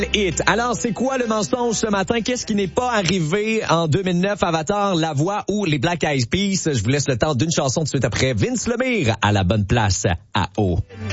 Hit. Alors, c'est quoi le mensonge ce matin? Qu'est-ce qui n'est pas arrivé en 2009? Avatar, La Voix ou les Black Eyed Peas? Je vous laisse le temps d'une chanson tout de suite après. Vince Lemire à la bonne place à O.